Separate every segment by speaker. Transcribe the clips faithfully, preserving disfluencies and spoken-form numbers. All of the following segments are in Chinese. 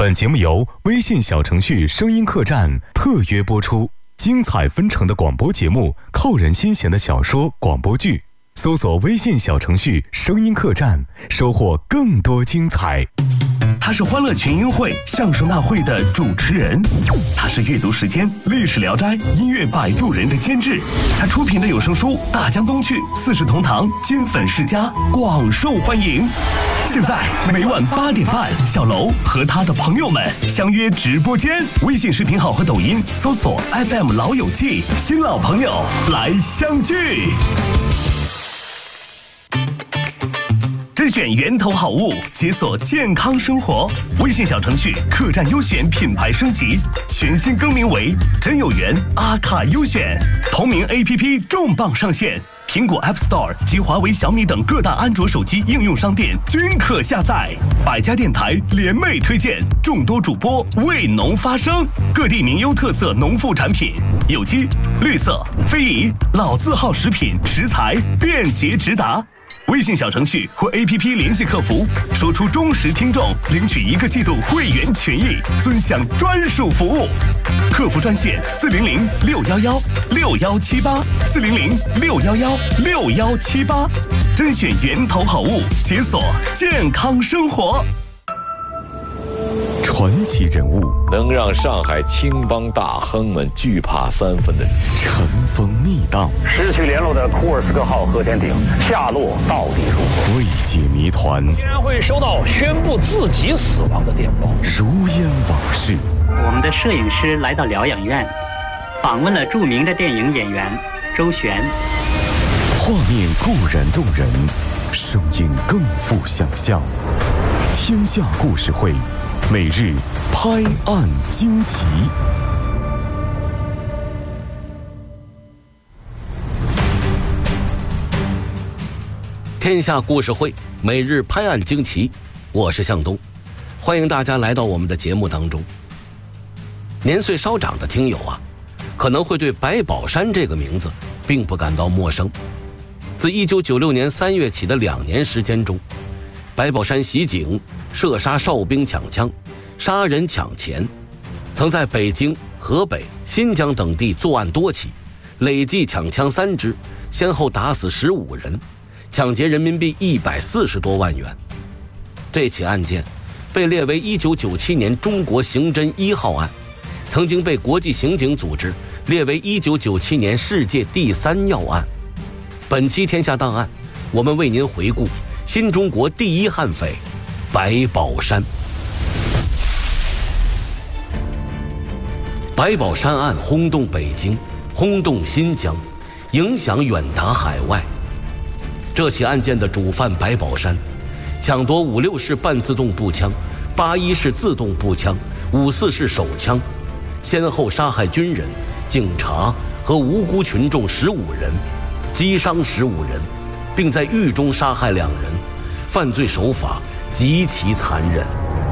Speaker 1: 本节目由微信小程序声音客栈特约播出，精彩纷呈的广播节目，扣人心弦的小说广播剧，搜索微信小程序声音客栈，收获更多精彩。
Speaker 2: 他是欢乐群英会相声大会的主持人，他是阅读时间历史聊斋音乐摆渡人的监制，他出品的有声书《大江东去》四世同堂金粉世家广受欢迎。现在每晚八点半，小楼和他的朋友们相约直播间，微信视频号和抖音搜索 F M 老友记，新老朋友来相聚。甄选源头好物，解锁健康生活。微信小程序客栈优选品牌升级，全新更名为真有缘阿卡优选。同名 A P P 重磅上线，苹果 App Store 及华为、小米等各大安卓手机应用商店均可下载。百家电台联袂推荐，众多主播为农发声，各地名优特色农副产品，有机、绿色、非遗、老字号食品食材便捷直达。微信小程序或 A P P 联系客服，说出忠实听众，领取一个季度会员权益，尊享专属服务。客服专线四零零六幺幺六幺七八四零零六幺幺六幺七八，甄选源头好物，解锁健康生活。
Speaker 1: 传奇人物，
Speaker 3: 能让上海青帮大亨们惧怕三分的人，
Speaker 1: 尘封密档，
Speaker 4: 失去联络的库尔斯克号核潜艇下落到底如何？
Speaker 1: 未解谜团，
Speaker 5: 竟然会收到宣布自己死亡的电报，
Speaker 1: 如烟往事。
Speaker 6: 我们的摄影师来到疗养院，访问了著名的电影演员周璇。
Speaker 1: 画面固然动人，声音更富想象。天下故事会，每日拍案惊奇。
Speaker 7: 天下故事会，每日拍案惊奇，我是向东，欢迎大家来到我们的节目当中。年岁稍长的听友啊，可能会对白宝山这个名字并不感到陌生。自一九九六年三月起的两年时间中，白宝山袭警、射杀哨兵抢枪、杀人抢钱，曾在北京、河北、新疆等地作案多起，累计抢枪三支，先后打死十五人，抢劫人民币一百四十多万元。这起案件被列为一九九七年中国刑侦一号案，曾经被国际刑警组织列为一九九七年世界第三要案。本期天下档案，我们为您回顾新中国第一悍匪白宝山。白宝山案轰动北京，轰动新疆，影响远达海外。这起案件的主犯白宝山，抢夺五六式半自动步枪、八一式自动步枪、五四式手枪，先后杀害军人、警察和无辜群众十五人，击伤十五人，并在狱中杀害两人，犯罪手法极其残忍。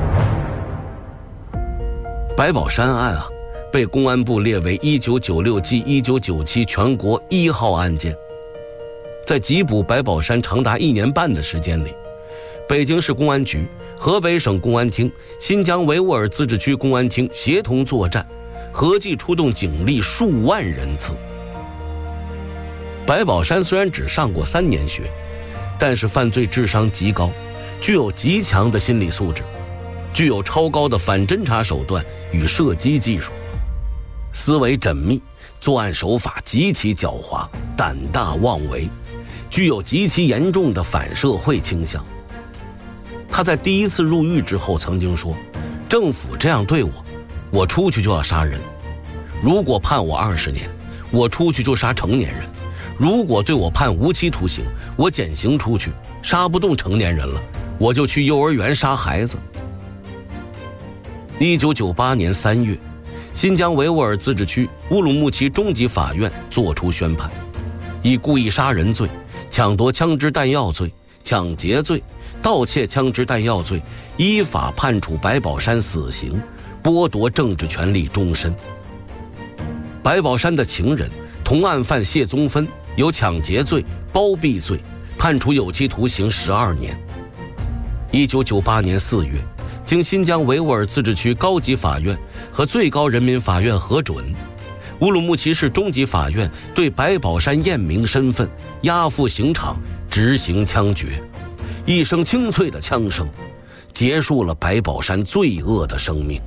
Speaker 7: 白宝山案啊，被公安部列为一九九六至一九九七全国一号案件。在缉捕白宝山长达一年半的时间里，北京市公安局、河北省公安厅、新疆维吾尔自治区公安厅协同作战，合计出动警力数万人次。白宝山虽然只上过三年学，但是犯罪智商极高，具有极强的心理素质，具有超高的反侦查手段与射击技术，思维缜密，作案手法极其狡猾，胆大妄为，具有极其严重的反社会倾向。他在第一次入狱之后曾经说，政府这样对我，我出去就要杀人，如果判我二十年，我出去就杀成年人，如果对我判无期徒刑，我减刑出去，杀不动成年人了，我就去幼儿园杀孩子。一九九八年三月，新疆维吾尔自治区乌鲁木齐中级法院作出宣判，以故意杀人罪、抢夺枪支弹药罪、抢劫罪、盗窃枪支弹药罪，依法判处白宝山死刑，剥夺政治权利终身。白宝山的情人、同案犯谢宗芬有抢劫罪、包庇罪，判处有期徒刑十二年。一九九八年四月， 经新疆维吾尔自治区高级法院和最高人民法院核准，乌鲁木齐市中级法院对白宝山验明身份，押赴刑场执行枪决。一声清脆的枪声，结束了白宝山罪恶的生命。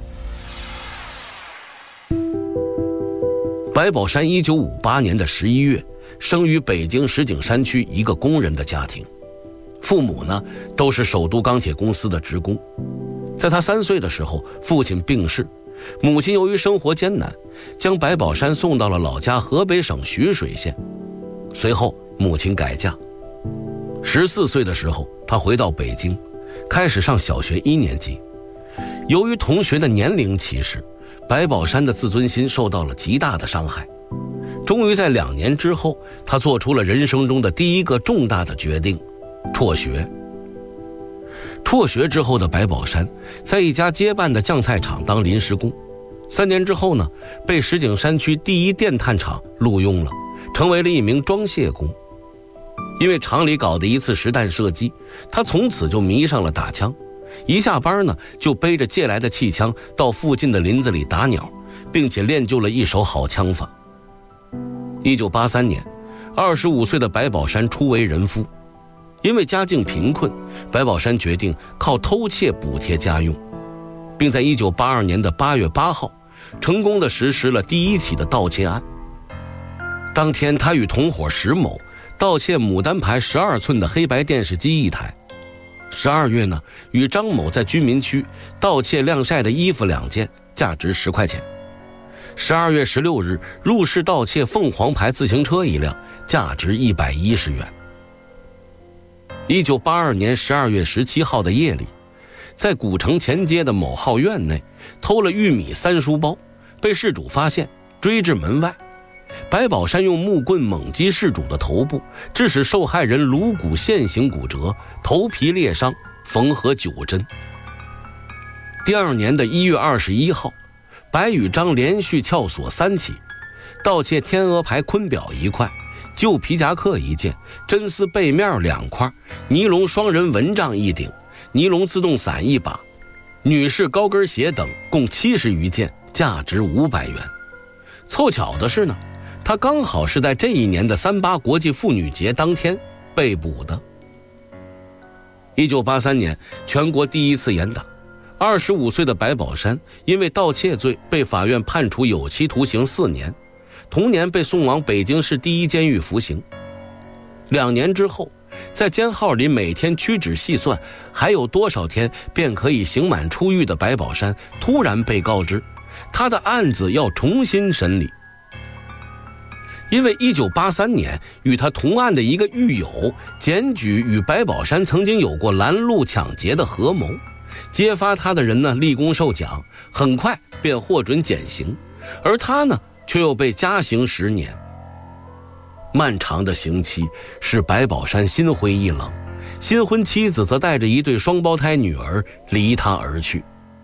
Speaker 7: 白宝山一九五八年的十一月生于北京石景山区一个工人的家庭，父母呢都是首都钢铁公司的职工。在他三岁的时候，父亲病逝，母亲由于生活艰难，将白宝山送到了老家河北省徐水县。随后母亲改嫁，十四岁的时候，他回到北京，开始上小学一年级。由于同学的年龄歧视，白宝山的自尊心受到了极大的伤害。终于在两年之后，他做出了人生中的第一个重大的决定，辍学。辍学之后的白宝山在一家街办的酱菜厂当临时工，三年之后呢，被石景山区第一电炭厂录用了，成为了一名装卸工。因为厂里搞的一次实弹射击，他从此就迷上了打枪，一下班呢就背着借来的气枪到附近的林子里打鸟，并且练就了一手好枪法。一九八三年，二十五岁的白宝山初为人夫。因为家境贫困，白宝山决定靠偷窃补贴家用，并在一九八二年的八月八号成功地实施了第一起的盗窃案。当天他与同伙石某盗窃牡丹牌十二寸的黑白电视机一台。十二月呢，与张某在居民区盗窃晾晒的衣服两件，价值十块钱。十二月十六日入室盗窃凤凰牌自行车一辆，价值一百一十元。一九八二年十二月十七号的夜里，在古城前街的某号院内偷了玉米三书包，被事主发现，追至门外。白宝山用木棍猛击事主的头部，致使受害人颅骨线形骨折，头皮裂伤，缝合九针。第二年的一月二十一号，白与张连续撬锁三起，盗窃天鹅牌坤表一块，旧皮夹克一件，真丝背面两块，尼龙双人蚊帐一顶，尼龙自动伞一把，女士高跟鞋等共七十余件，价值五百元。凑巧的是呢，他刚好是在这一年的三八国际妇女节当天被捕的。一九八三年，全国第一次严打，二十五岁的白宝山因为盗窃罪被法院判处有期徒刑四年，同年被送往北京市第一监狱服刑。两年之后，在监号里每天屈指细算还有多少天便可以刑满出狱的白宝山，突然被告知他的案子要重新审理。因为一九八三年与他同案的一个狱友检举与白宝山曾经有过拦路抢劫的合谋，揭发他的人呢立功受奖，很快便获准减刑，而他呢却又被加刑十年。漫长的刑期使白宝山心灰意冷，新婚妻子则带着一对双胞胎女儿离他而去。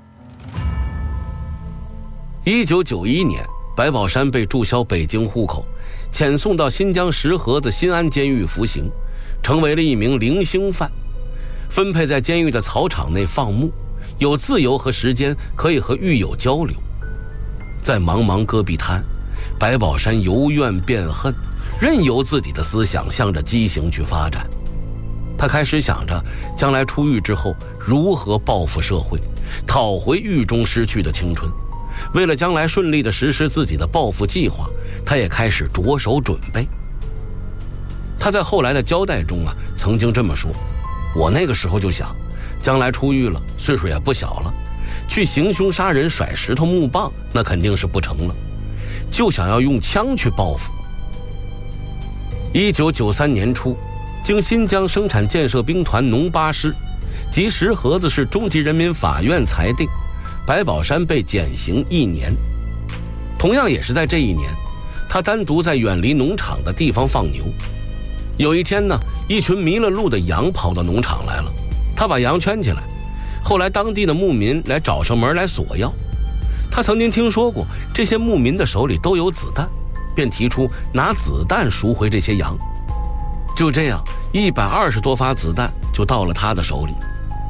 Speaker 7: 一九九一年，白宝山被注销北京户口，遣送到新疆石河子新安监狱服刑，成为了一名零星犯，分配在监狱的草场内放牧，有自由和时间可以和狱友交流。在茫茫戈壁滩，白宝山由怨变恨，任由自己的思想向着畸形去发展。他开始想着将来出狱之后如何报复社会，讨回狱中失去的青春。为了将来顺利地实施自己的报复计划，他也开始着手准备。他在后来的交代中啊，曾经这么说：我那个时候就想，将来出狱了，岁数也不小了，去行凶杀人甩石头木棒那肯定是不成了，就想要用枪去报复。一九九三年初，经新疆生产建设兵团农八师及石河子市中级人民法院裁定，白宝山被减刑一年。同样也是在这一年，他单独在远离农场的地方放牛。有一天呢，一群迷了路的羊跑到农场来了，他把羊圈起来，后来当地的牧民来找上门来索要。他曾经听说过这些牧民的手里都有子弹，便提出拿子弹赎回这些羊。就这样，一百二十多发子弹就到了他的手里。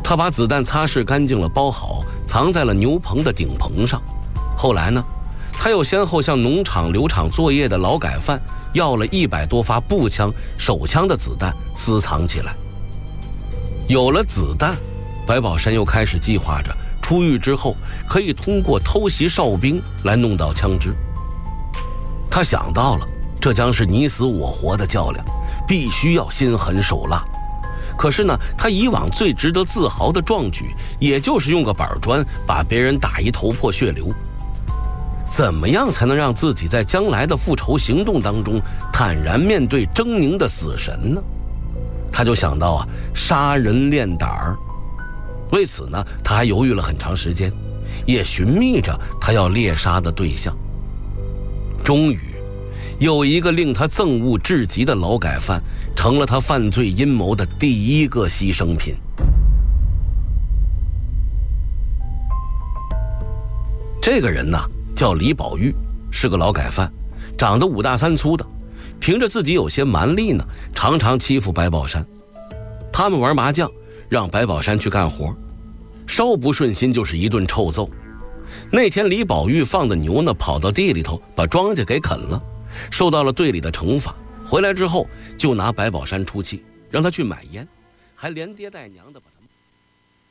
Speaker 7: 他把子弹擦拭干净了，包好，藏在了牛棚的顶棚上。后来呢，他又先后向农场留场作业的劳改犯要了一百多发步枪、手枪的子弹，私藏起来。有了子弹，白宝山又开始计划着出狱之后可以通过偷袭哨兵来弄到枪支。他想到了，这将是你死我活的较量，必须要心狠手辣。可是呢，他以往最值得自豪的壮举，也就是用个板砖把别人打一头破血流。怎么样才能让自己在将来的复仇行动当中坦然面对狰狞的死神呢？他就想到啊，杀人练胆儿。为此呢，他还犹豫了很长时间，也寻觅着他要猎杀的对象。终于有一个令他憎恶至极的劳改犯成了他犯罪阴谋的第一个牺牲品。这个人呢，叫李宝玉，是个劳改犯，长得五大三粗的，凭着自己有些蛮力呢，常常欺负白宝山。他们玩麻将，让白宝山去干活，稍不顺心就是一顿臭揍。那天李宝玉放的牛呢，跑到地里头把庄稼给啃了，受到了队里的惩罚。回来之后就拿白宝山出气，让他去买烟，还连爹带娘的把他